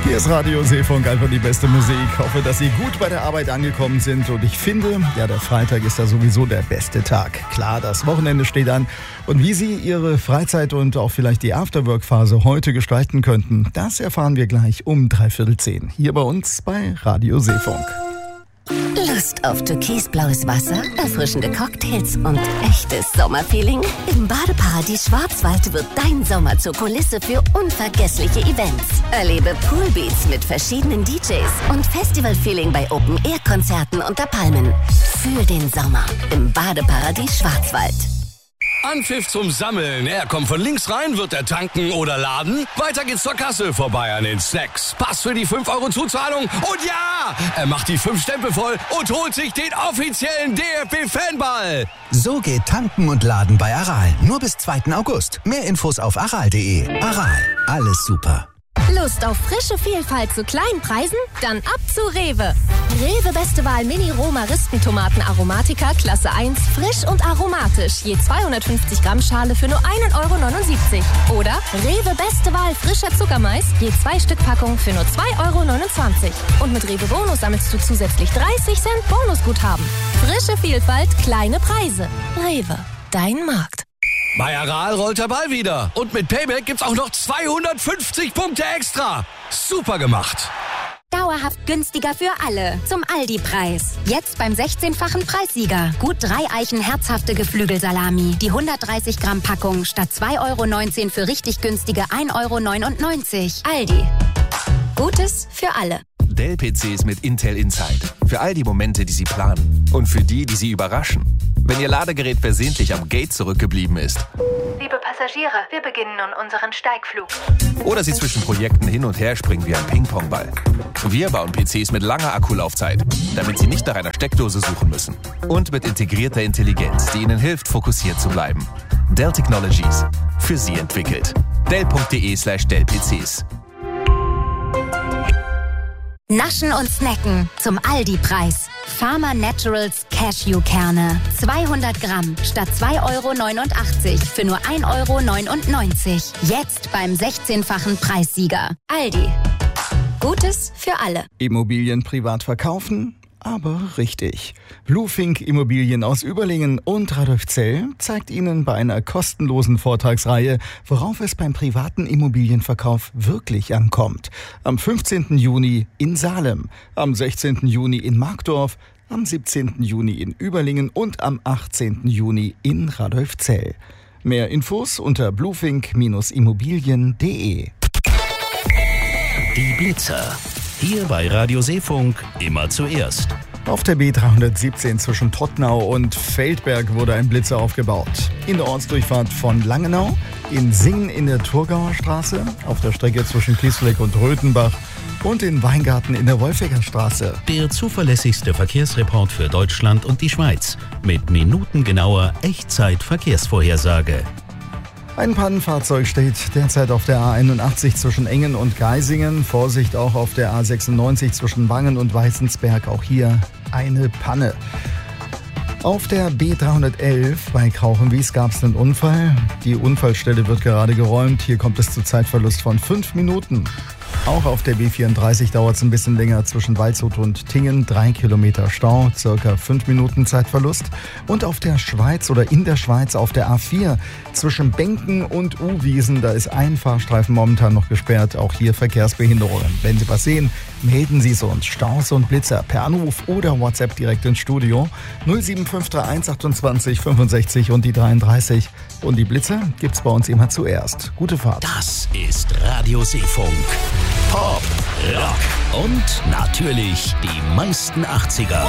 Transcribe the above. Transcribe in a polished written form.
Hier ist Radio Seefunk, einfach die beste Musik. Ich hoffe, dass Sie gut bei der Arbeit angekommen sind. Und ich finde, ja, der Freitag ist da sowieso der beste Tag. Klar, das Wochenende steht an. Und wie Sie Ihre Freizeit und auch vielleicht die Afterwork-Phase heute gestalten könnten, das erfahren wir gleich um 9:45 hier bei uns bei Radio Seefunk. Lust auf türkisblaues Wasser, erfrischende Cocktails und echtes Sommerfeeling? Im Badeparadies Schwarzwald wird dein Sommer zur Kulisse für unvergessliche Events. Erlebe Poolbeats mit verschiedenen DJs und Festivalfeeling bei Open-Air-Konzerten unter Palmen. Fühl den Sommer im Badeparadies Schwarzwald. Anpfiff zum Sammeln. Er kommt von links rein, wird er tanken oder laden. Weiter geht's zur Kasse, vorbei an den Snacks. Pass für die 5 € Zuzahlung. Und ja, er macht die 5 Stempel voll und holt sich den offiziellen DFB-Fanball. So geht Tanken und Laden bei Aral. Nur bis 2. August. Mehr Infos auf aral.de. Aral, alles super. Lust auf frische Vielfalt zu kleinen Preisen? Dann ab zu Rewe. Rewe Beste Wahl Mini-Roma-Rispentomaten Aromatica Klasse 1, frisch und aromatisch. Je 250 Gramm Schale für nur 1,79 €. Oder Rewe Beste Wahl frischer Zuckermais, je 2 Stück Packung für nur 2,29 €. Und mit Rewe Bonus sammelst du zusätzlich 30 Cent Bonusguthaben. Frische Vielfalt, kleine Preise. Rewe, dein Markt. Bei Aral rollt der Ball wieder. Und mit Payback gibt's auch noch 250 Punkte extra. Super gemacht. Dauerhaft günstiger für alle. Zum Aldi-Preis. Jetzt beim 16-fachen Preissieger. Gut 3 Eichen herzhafte Geflügelsalami. Die 130 Gramm Packung statt 2,19 € für richtig günstige 1,99 €. Aldi. Gutes für alle. Dell-PCs mit Intel Inside. Für all die Momente, die Sie planen. Und für die, die Sie überraschen. Wenn Ihr Ladegerät versehentlich am Gate zurückgeblieben ist. Liebe Passagiere, wir beginnen nun unseren Steigflug. Oder Sie zwischen Projekten hin und her springen wie ein Ping-Pong-Ball. Wir bauen PCs mit langer Akkulaufzeit, damit Sie nicht nach einer Steckdose suchen müssen. Und mit integrierter Intelligenz, die Ihnen hilft, fokussiert zu bleiben. Dell Technologies. Für Sie entwickelt. Dell.de/Dell-PCs. Naschen und Snacken zum Aldi-Preis. Farmer Naturals Cashewkerne. 200 Gramm statt 2,89 € für nur 1,99 €. Jetzt beim 16-fachen Preissieger. Aldi. Gutes für alle. Immobilien privat verkaufen? Aber richtig. Bluefink Immobilien aus Überlingen und Radolfzell zeigt Ihnen bei einer kostenlosen Vortragsreihe, worauf es beim privaten Immobilienverkauf wirklich ankommt. Am 15. Juni in Salem, am 16. Juni in Markdorf, am 17. Juni in Überlingen und am 18. Juni in Radolfzell. Mehr Infos unter bluefink-immobilien.de. Die Blitzer. Hier bei Radio Seefunk immer zuerst. Auf der B317 zwischen Todtnau und Feldberg wurde ein Blitzer aufgebaut. In der Ortsdurchfahrt von Langenau, in Singen in der Thurgauer Straße, auf der Strecke zwischen Kiesfleck und Röthenbach und in Weingarten in der Wolfiger Straße. Der zuverlässigste Verkehrsreport für Deutschland und die Schweiz mit minutengenauer Echtzeit-Verkehrsvorhersage. Ein Pannenfahrzeug steht derzeit auf der A81 zwischen Engen und Geisingen. Vorsicht auch auf der A96 zwischen Wangen und Weißensberg. Auch hier eine Panne. Auf der B311 bei Krauchenwies gab es einen Unfall. Die Unfallstelle wird gerade geräumt. Hier kommt es zu Zeitverlust von 5 Minuten. Auch auf der B34 dauert es ein bisschen länger zwischen Waldshut und Tingen. 3 Kilometer Stau, circa 5 Minuten Zeitverlust. Und auf der Schweiz oder in der Schweiz auf der A4 zwischen Benken und Uwiesen, da ist ein Fahrstreifen momentan noch gesperrt. Auch hier Verkehrsbehinderungen. Wenn Sie was sehen, melden Sie es uns. Staus und Blitzer per Anruf oder WhatsApp direkt ins Studio. 07531 28 65 und die 33. Und die Blitzer gibt's bei uns immer zuerst. Gute Fahrt. Das ist Radio Seefunk. Pop, Rock und natürlich die meisten 80er.